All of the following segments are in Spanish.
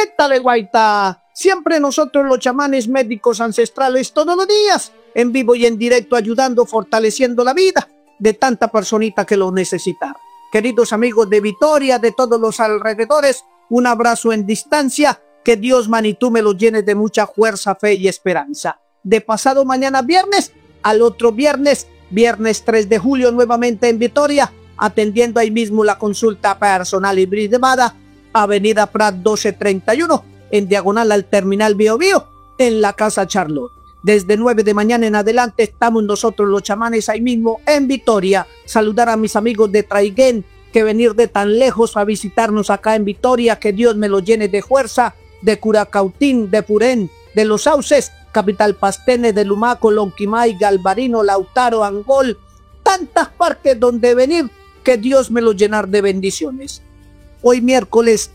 Étale, guaita. Siempre nosotros los chamanes médicos ancestrales todos los días, en vivo y en directo, ayudando, fortaleciendo la vida de tanta personita que lo necesita. Queridos amigos de Vitoria, de todos los alrededores, un abrazo en distancia. Que Dios, manitú, me los llene de mucha fuerza, fe y esperanza. De pasado mañana viernes al otro viernes, viernes 3 de julio, nuevamente en Vitoria, atendiendo ahí mismo la consulta personal y privada, Avenida Prat 1231, en diagonal al Terminal Bio Bio, en la Casa Charlotte. Desde 9 de mañana en adelante estamos nosotros los chamanes ahí mismo en Vitoria. Saludar a mis amigos de Traiguén, que venir de tan lejos a visitarnos acá en Vitoria, que Dios me los llene de fuerza, de Curacautín, de Purén, de Los Sauces, Capital Pastene, de Lumaco, Lonquimay, Galvarino, Lautaro, Angol, tantas partes donde venir, que Dios me los llenar de bendiciones. Hoy miércoles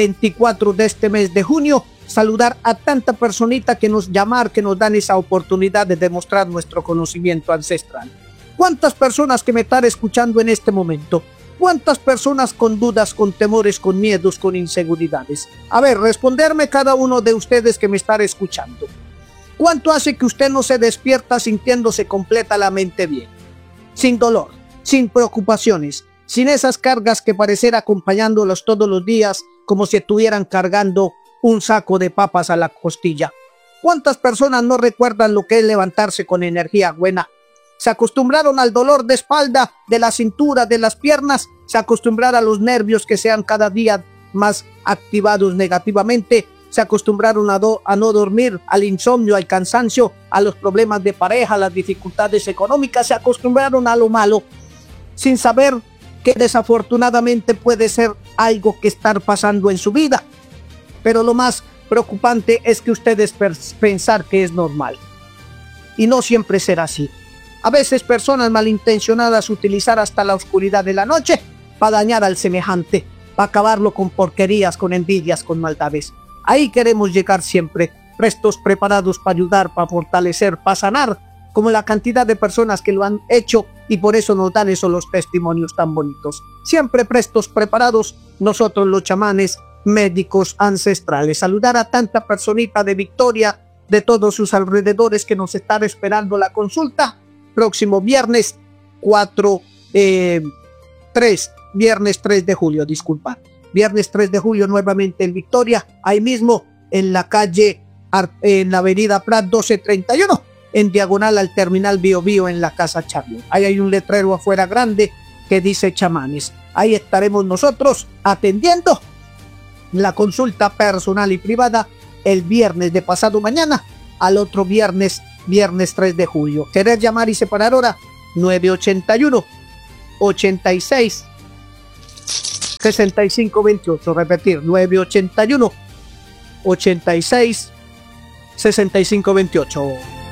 24 de este mes de junio, saludar a tanta personita que nos llamar, que nos dan esa oportunidad de demostrar nuestro conocimiento ancestral. ¿Cuántas personas que me están escuchando en este momento? ¿Cuántas personas con dudas, con temores, con miedos, con inseguridades? A ver, responderme cada uno de ustedes que me están escuchando. ¿Cuánto hace que usted no se despierta sintiéndose completamente bien? Sin dolor, sin preocupaciones, sin esas cargas que parecer acompañándolos todos los días como si estuvieran cargando un saco de papas a la costilla. ¿Cuántas personas no recuerdan lo que es levantarse con energía buena? Se acostumbraron al dolor de espalda, de la cintura, de las piernas, se acostumbraron a los nervios que sean cada día más activados negativamente, se acostumbraron a no dormir, al insomnio, al cansancio, a los problemas de pareja, a las dificultades económicas, se acostumbraron a lo malo, sin saber que desafortunadamente puede ser algo que estar pasando en su vida. Pero lo más preocupante es que ustedes pensar que es normal. Y no siempre será así. A veces personas malintencionadas utilizar hasta la oscuridad de la noche para dañar al semejante, para acabarlo con porquerías, con envidias, con maldades. Ahí queremos llegar siempre, prestos, preparados para ayudar, para fortalecer, para sanar, como la cantidad de personas que lo han hecho y por eso nos dan esos los testimonios tan bonitos. Siempre prestos, preparados, nosotros los chamanes médicos ancestrales. Saludar a tanta personita de Vitoria, de todos sus alrededores que nos están esperando la consulta. Próximo viernes viernes 3 de julio, disculpa. Viernes 3 de julio nuevamente en Vitoria, ahí mismo en la calle, en la avenida Prat 1231, en diagonal al Terminal Bio Bio en la Casa Charlotte. Ahí hay un letrero afuera grande que dice chamanes. Ahí estaremos nosotros atendiendo la consulta personal y privada el viernes de pasado mañana al otro viernes 3 de julio. ¿Querer llamar y separar hora? 981 86 65 28. Repetir, 981 86 65 28.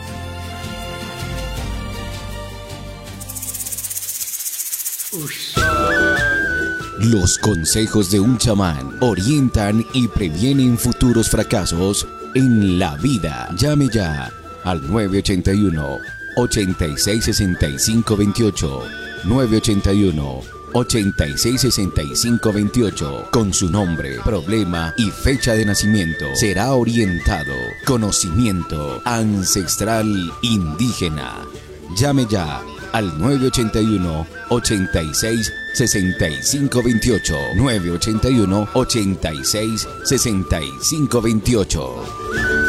Los consejos de un chamán orientan y previenen futuros fracasos en la vida. Llame ya al 981 86 65 28. 981 86 65 28. Con su nombre, problema y fecha de nacimiento será orientado. Conocimiento ancestral indígena. Llame ya al 981 86 65 28. 981 86 65 28.